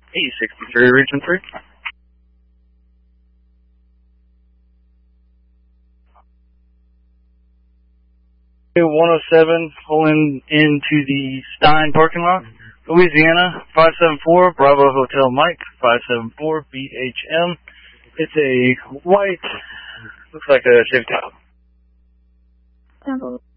E63, region 3. 107, pulling into the Stein parking lot. Louisiana, 574, Bravo Hotel Mike, 574 BHM. It's a white, looks like a Chevy Tahoe.